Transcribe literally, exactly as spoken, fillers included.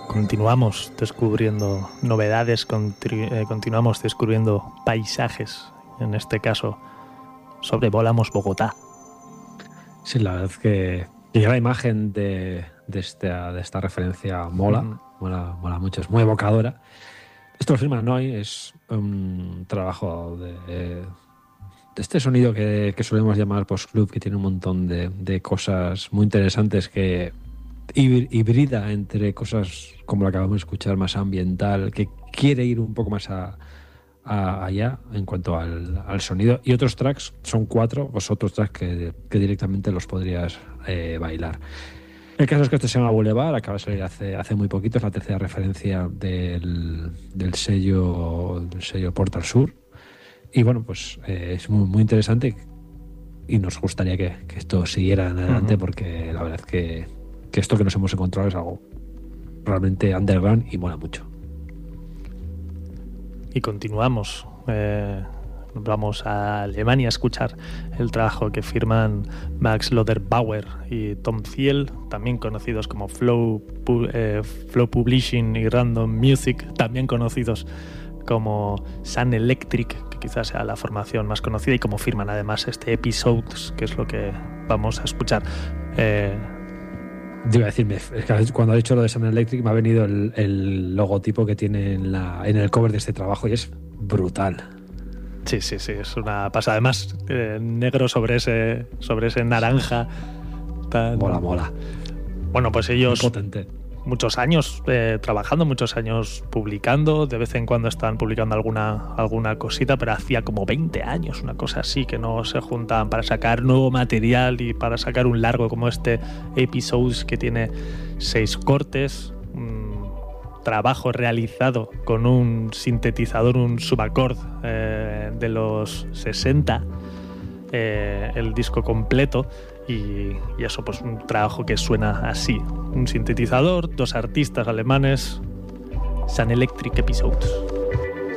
Continuamos descubriendo novedades, contri- eh, continuamos descubriendo paisajes, en este caso sobrevolamos Bogotá. Sí, la verdad es que, que ya la imagen de, de, esta, de esta referencia mola, Uh-huh. mola, mola mucho, es muy evocadora. Esto lo firma Noi, es un trabajo de, de este sonido que, que solemos llamar post-club, que tiene un montón de, de cosas muy interesantes, que híbrida entre cosas como la que acabamos de escuchar, más ambiental, que quiere ir un poco más a, a, allá en cuanto al, al sonido. Y otros tracks, son cuatro, pues otros tracks que, que directamente los podrías eh, bailar. El caso es que esto se llama Boulevard, acaba de salir hace, hace muy poquito, es la tercera referencia del, del, sello, del sello Portal Sur. Y bueno, pues eh, es muy, muy interesante y nos gustaría que, que esto siguiera en adelante, uh-huh. porque la verdad es que, que esto que nos hemos encontrado es algo realmente underground y mola mucho. Y continuamos. Eh, vamos a Alemania a escuchar el trabajo que firman Max Loderbauer y Tom Thiel, también conocidos como Flow, eh, Flow Publishing y Random Music, también conocidos como Sun Electric, que quizás sea la formación más conocida, y como firman además este Episodes, que es lo que vamos a escuchar. Eh, Te iba a decir, cuando has dicho lo de Sun Electric me ha venido el, el logotipo que tiene en, la, en el cover de este trabajo y es brutal. Sí, sí, sí, es una pasada. Además, eh, negro sobre ese, sobre ese naranja. Tan... Mola, mola. Bueno, pues ellos... Muy potente. Muchos años eh, trabajando, muchos años publicando, de vez en cuando están publicando alguna, alguna cosita, pero hacía como veinte años, una cosa así, que no se juntaban para sacar nuevo material y para sacar un largo como este Episodes, que tiene seis cortes, un trabajo realizado con un sintetizador, un subaccord eh, de los sesenta, eh, el disco completo. Y, y eso, pues un trabajo que suena así: un sintetizador, dos artistas alemanes, Sun Electric Episodes.